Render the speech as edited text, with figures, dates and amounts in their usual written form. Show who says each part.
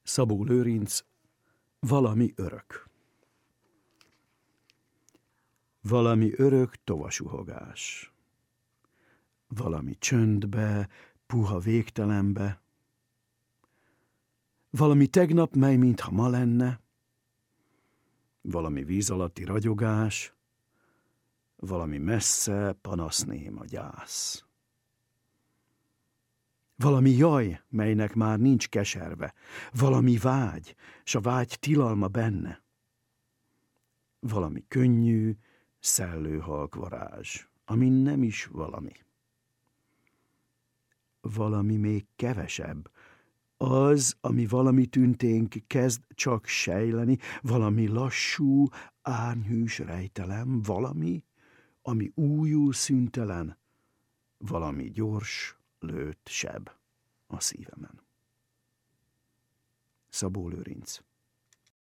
Speaker 1: Szabó Lőrinc, valami örök. Valami örök tovasuhogás. Valami csöndbe, puha végtelenbe. Valami tegnap, mely mintha ma lenne. Valami víz alatti ragyogás. Valami messze, panasznéma gyász. Valami jaj, melynek már nincs keserve. Valami vágy, s a vágy tilalma benne. Valami könnyű, szellőhalk varázs, amin nem is valami. Valami még kevesebb, az, ami valami tünténk kezd csak sejleni, valami lassú, árnyhűs rejtelem, valami, ami újul szüntelen, valami gyors, lőtt seb a szívemen. Szabó Lőrinc.